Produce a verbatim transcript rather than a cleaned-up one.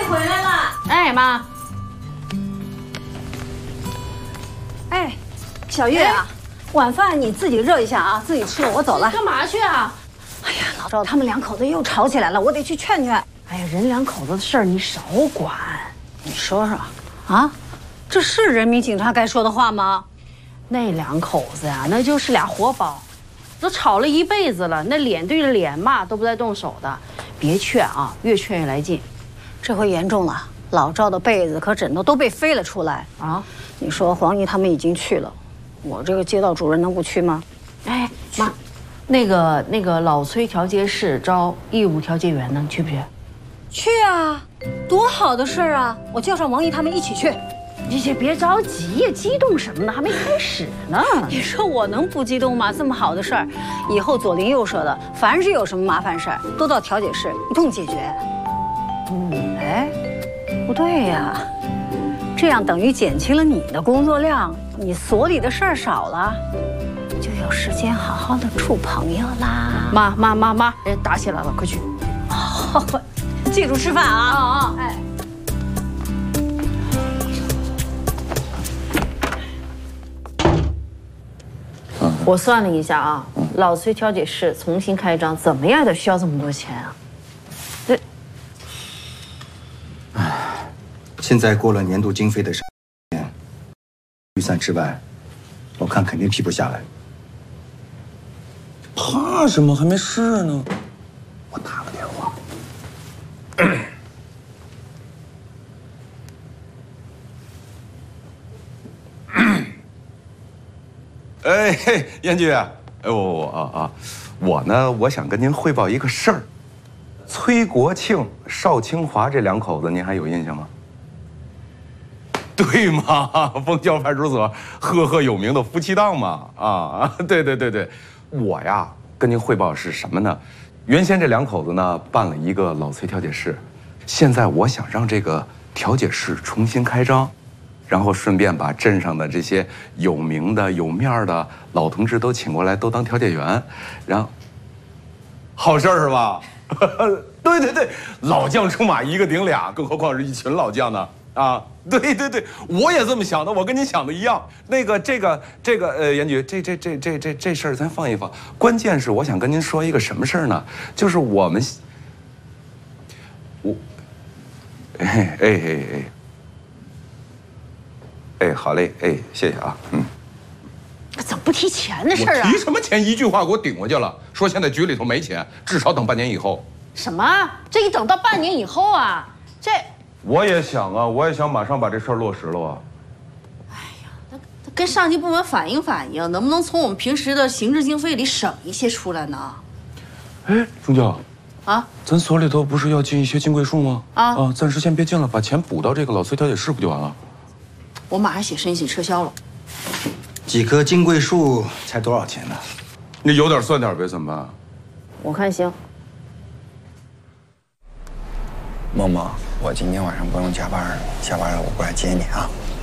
回来了。 哎，妈。 哎，小月啊，晚饭你自己热一下啊，自己吃了，我走了。 干嘛去啊？ 哎呀，老赵他们两口子又吵起来了，我得去劝劝。 哎呀，人两口子的事儿你少管。 你说说，啊，这是人民警察该说的话吗？ 那两口子呀，那就是俩活宝，都吵了一辈子了，那脸对着脸骂都不带动手的。别劝啊，越劝越来劲。 这回严重了，老赵的被子和枕头都被飞了出来啊！你说黄姨他们已经去了，我这个街道主任能不去吗？ 哎，妈，那个那个老崔调解室招义务调解员呢，你去不去？ 去啊，多好的事儿啊！我叫上王姨他们一起去。 你先别着急呀，激动什么呢？还没开始呢。 你说我能不激动吗？这么好的事儿，以后左邻右舍的，凡是有什么麻烦事儿，都到调解室一通解决。嗯，哎，不对呀，这样等于减轻了你的工作量，你所里的事儿少了，就有时间好好的处朋友啦。 妈妈妈妈，人打起来了，快去。 好，记住吃饭啊！啊啊！哎。 我算了一下啊，老崔调解室重新开张，怎么样也得需要这么多钱啊。这， 唉，现在过了年度经费的时间，预算之外，我看肯定批不下来。 怕什么？还没事呢。 我打个电话。 哎嘿，严局，哎我我啊啊，我呢，我想跟您汇报一个事儿。崔国庆、邵清华这两口子，您还有印象吗？对嘛，枫桥派出所赫赫有名的夫妻档嘛，啊，对对对对，我呀跟您汇报是什么呢？原先这两口子呢办了一个老崔调解室，现在我想让这个调解室重新开张。然后顺便把镇上的这些有名的、有面的老同志都请过来，都当调解员，然后，好事儿是吧？对对对，老将出马一个顶俩，更何况是一群老将呢？啊，对对对，我也这么想的，我跟您想的一样。那个这个这个呃，严局，这这这这这这事儿咱放一放。关键是我想跟您说一个什么事儿呢？就是我们，我，哎哎哎哎。哎，好嘞，哎，谢谢啊，嗯。 怎么不提钱的事儿啊？ 我提什么钱？一句话给我顶过去了，说现在局里头没钱，至少等半年以后。 什么？这一等到半年以后啊？这我也想啊，我也想马上把这事儿落实了啊。 哎呀，那跟上级部门反映反映，能不能从我们平时的行政经费里省一些出来呢？ 哎，钟教， 啊， 咱所里头不是要进一些金贵树吗？ 啊啊，暂时先别进了，把钱补到这个老崔调解室不就完了？ 我马上写申请撤销了。 几棵金桂树才多少钱呢？ 你有点算点呗，怎么办？ 我看行。 默默，我今天晚上不用加班了，下班了我过来接你啊。